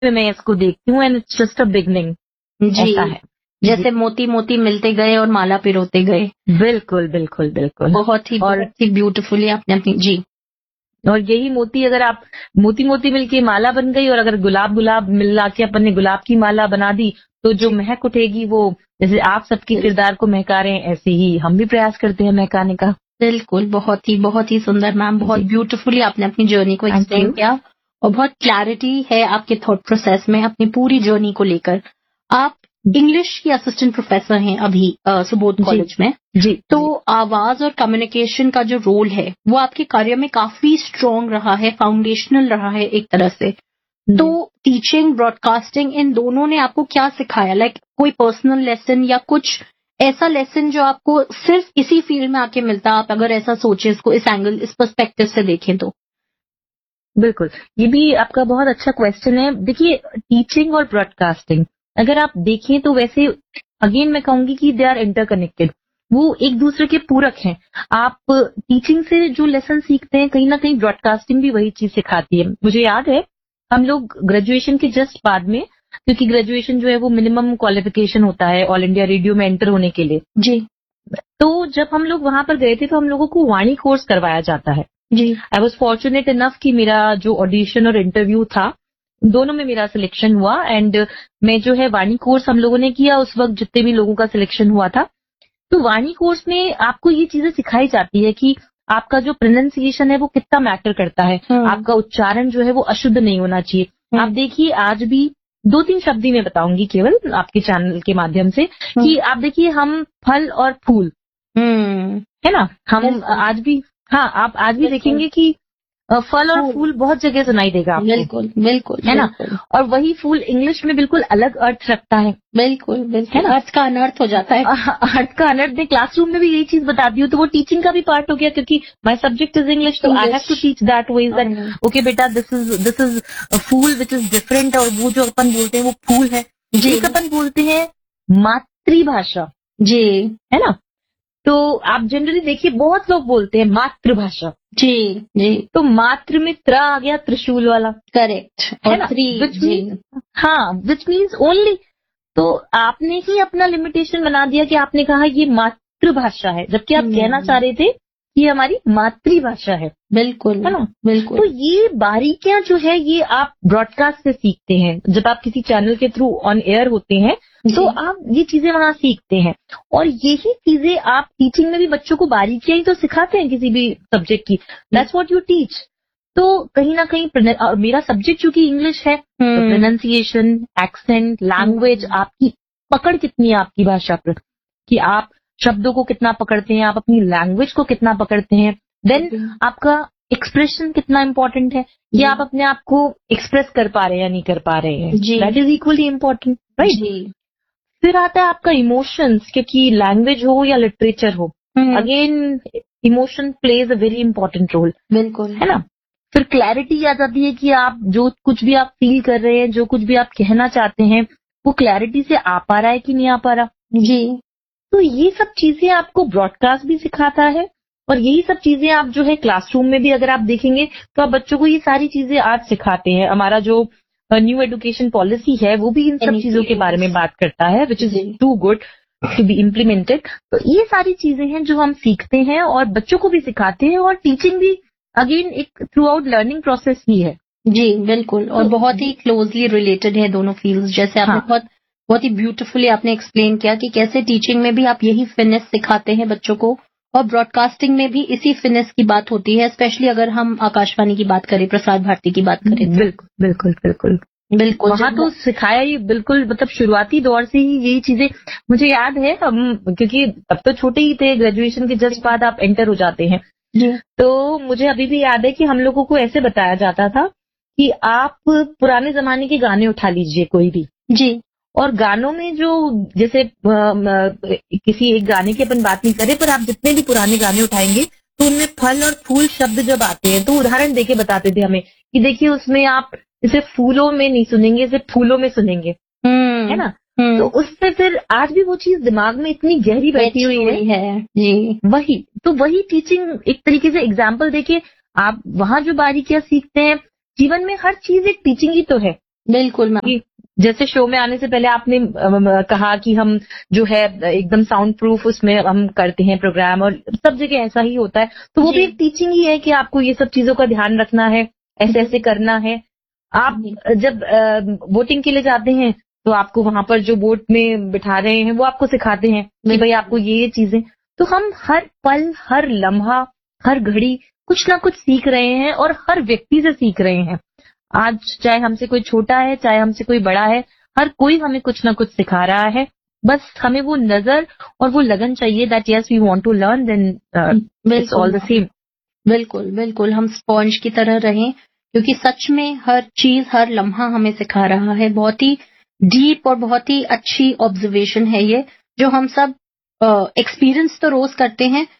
मैं इसको देखती हूँ and it's just a beginning. जी, ऐसा है। जैसे मोती मोती मिलते गए और माला पिरोते गए। बिल्कुल बिल्कुल बिल्कुल। बहुत ही ब्यूटीफुली आपने अपनी जी। और यही मोती अगर आप मोती मोती मिलके माला बन गई, और अगर गुलाब गुलाब मिला के अपन ने गुलाब की माला बना दी, तो जो महक उठेगी वो, जैसे आप सबके किरदार को महका रहे हैं, ऐसे ही हम भी प्रयास करते हैं महकाने का। बिल्कुल, बहुत ही सुंदर मैम, बहुत ब्यूटीफुली आपने अपनी जर्नी को एक्सप्लेन किया और बहुत क्लैरिटी है आपके थॉट प्रोसेस में अपनी पूरी जर्नी को लेकर। आप इंग्लिश की असिस्टेंट प्रोफेसर हैं अभी सुबोध कॉलेज में। जी। तो आवाज और कम्युनिकेशन का जो रोल है वो आपके करियर में काफी स्ट्रॉन्ग रहा है, फाउंडेशनल रहा है एक तरह से। तो टीचिंग, ब्रॉडकास्टिंग, इन दोनों ने आपको क्या सिखाया? लाइक कोई पर्सनल लेसन या कुछ ऐसा लेसन जो आपको सिर्फ इसी फील्ड में आके मिलता, आप अगर ऐसा सोचे इसको, इस एंगल, इस पर्सपेक्टिव से देखें तो? बिल्कुल, ये भी आपका बहुत अच्छा क्वेश्चन है। देखिए, टीचिंग और ब्रॉडकास्टिंग अगर आप देखें तो वैसे अगेन मैं कहूंगी कि दे आर इंटरकनेक्टेड, वो एक दूसरे के पूरक हैं। आप टीचिंग से जो लेसन सीखते हैं, कहीं ना कहीं ब्रॉडकास्टिंग भी वही चीज सिखाती है। मुझे याद है हम लोग ग्रेजुएशन के जस्ट बाद में, क्योंकि ग्रेजुएशन जो है वो मिनिमम क्वालिफिकेशन होता है ऑल इंडिया रेडियो में एंटर होने के लिए। जी। तो जब हम लोग वहां पर गए थे तो हम लोगों को वाणी कोर्स करवाया जाता है। जी। आई वॉज फॉर्चुनेट इनफ कि मेरा जो ऑडिशन और इंटरव्यू था दोनों में मेरा सिलेक्शन हुआ, एंड मैं जो है वाणी कोर्स हम लोगों ने किया उस वक्त जितने भी लोगों का सिलेक्शन हुआ था। तो वाणी कोर्स में आपको ये चीजें सिखाई जाती है कि आपका जो प्रोनाउंसिएशन है वो कितना मैटर करता है, आपका उच्चारण जो है वो अशुद्ध नहीं होना चाहिए। आप देखिए, आज भी 2-3 शब्द ही मैं बताऊंगी केवल आपके चैनल के माध्यम से, कि आप देखिए हम फल और फूल, है ना, हम आज भी, हाँ, आप आज भी देखेंगे कि फल और फूल बहुत जगह सुनाई देगा आपको। बिल्कुल बिल्कुल, है ना। और वही फूल इंग्लिश में बिल्कुल अलग अर्थ रखता है। बिल्कुल बिल्कुल, अर्थ का अनर्थ हो जाता है। अर्थ का अनर्थ। मैं क्लासरूम में भी यही चीज बताती हूँ, तो वो टीचिंग का भी पार्ट हो गया, क्योंकि माय सब्जेक्ट इज इंग्लिश, तो I have to teach that way that okay बेटा, this is full which is different, और वो जो अपन बोलते हैं वो फूल है। एक अपन बोलते हैं मातृभाषा। जी। है ना। तो आप जनरली देखिए बहुत लोग बोलते हैं मातृभाषा। जी जी। तो मातृ में त्र आ गया, त्रिशूल वाला। करेक्ट। है ना, हाँ, विच मीन्स ओनली। तो आपने ही अपना लिमिटेशन बना दिया कि आपने कहा ये मातृभाषा है, जबकि आप कहना चाह रहे थे कि हमारी मातृभाषा है। बिल्कुल, है ना। बिल्कुल। तो ये बारीकियां जो है ये आप ब्रॉडकास्ट से सीखते हैं, जब आप किसी चैनल के थ्रू ऑन एयर होते हैं तो आप ये चीजें वहां सीखते हैं, और यही चीजें आप टीचिंग में भी बच्चों को बारीकियां ही तो सिखाते हैं किसी भी सब्जेक्ट की। That's what you teach. तो कहीं ना कहीं, और मेरा सब्जेक्ट चूंकि इंग्लिश है, तो प्रोनाउंसिएशन, एक्सेंट, लैंग्वेज, आपकी पकड़ कितनी है आपकी भाषा पर, कि आप शब्दों को कितना पकड़ते हैं, आप अपनी लैंग्वेज को कितना पकड़ते हैं। देन आपका एक्सप्रेशन कितना इम्पोर्टेंट है, कि आप अपने आप को एक्सप्रेस कर पा रहे हैं या नहीं कर पा रहे हैं। That is equally important, right. फिर आता है आपका इमोशंस, क्योंकि लैंग्वेज हो या लिटरेचर हो, again emotion plays a very important role. बिल्कुल। है ना। फिर क्लैरिटी आ जाती है कि आप जो कुछ भी आप फील कर रहे हैं, जो कुछ भी आप कहना चाहते हैं, वो क्लैरिटी से आ पा रहा है कि नहीं आ पा रहा। जी। तो ये सब चीजें आपको ब्रॉडकास्ट भी सिखाता है, और यही सब चीजें आप जो है क्लासरूम में भी अगर आप देखेंगे तो आप बच्चों को ये सारी चीजें आज सिखाते हैं। हमारा जो न्यू एजुकेशन पॉलिसी है वो भी इन सब चीजों के बारे में बात करता है, which is to good to be implemented. तो ये सारी चीजें हैं जो हम सीखते हैं और बच्चों को भी सिखाते हैं, और टीचिंग भी अगेन एक थ्रू आउट लर्निंग प्रोसेस ही है। जी बिल्कुल, और बहुत ही क्लोजली रिलेटेड है दोनों फील्ड्स, जैसे आपने बहुत ही ब्यूटीफुली आपने एक्सप्लेन किया कि कैसे टीचिंग में भी आप यही फिनेस सिखाते हैं बच्चों को, और ब्रॉडकास्टिंग में भी इसी फिनेस की बात होती है, स्पेशली अगर हम आकाशवाणी की बात करें, प्रसार भारती की बात करें। बिल्कुल बिल्कुल बिल्कुल बिल्कुल, वहाँ तो सिखाया ही, बिल्कुल, मतलब शुरुआती दौर से ही यही चीजें मुझे याद है। हम क्योंकि तब तो छोटे ही थे, ग्रेजुएशन के जस्ट बाद आप एंटर हो जाते हैं, तो मुझे अभी भी याद है कि हम लोगों को ऐसे बताया जाता था कि आप पुराने जमाने के गाने उठा लीजिए कोई भी जी, और गानों में जो, जैसे किसी एक गाने की अपन बात नहीं करें, पर आप जितने भी पुराने गाने उठाएंगे तो उनमें फल और फूल शब्द जब आते हैं तो उदाहरण देके बताते थे हमें कि देखिए उसमें आप इसे फूलों में नहीं सुनेंगे, इसे फूलों में सुनेंगे। है ना। तो उससे फिर आज भी वो चीज दिमाग में इतनी गहरी बैठी हुई है जी। वही टीचिंग एक तरीके से एग्जाम्पल देके आप वहां जो बारीकियां सीखते हैं, जीवन में हर चीज एक टीचिंग ही तो है। बिल्कुल मैम। कि जैसे शो में आने से पहले आपने कहा कि हम जो है एकदम साउंड प्रूफ उसमें हम करते हैं प्रोग्राम, और सब जगह ऐसा ही होता है, तो वो जी। भी एक टीचिंग ही है कि आपको ये सब चीजों का ध्यान रखना है, ऐसे ऐसे करना है। आप जब वोटिंग के लिए जाते हैं तो आपको वहां पर जो वोट में बिठा रहे हैं वो आपको सिखाते हैं कि भाई आपको ये चीजें, तो हम हर पल, हर लम्हा, हर घड़ी कुछ ना कुछ सीख रहे हैं और हर व्यक्ति से सीख रहे हैं। आज चाहे हमसे कोई छोटा है, चाहे हमसे कोई बड़ा है, हर कोई हमें कुछ ना कुछ सिखा रहा है। बस हमें वो नजर और वो लगन चाहिए that yes we want to learn, then it's all the same. बिल्कुल बिल्कुल, हम स्पॉन्ज की तरह रहें, क्योंकि सच में हर चीज, हर लम्हा हमें सिखा रहा है। बहुत ही डीप और बहुत ही अच्छी ऑब्जर्वेशन है ये, जो हम सब एक्सपीरियंस तो रोज करते हैं,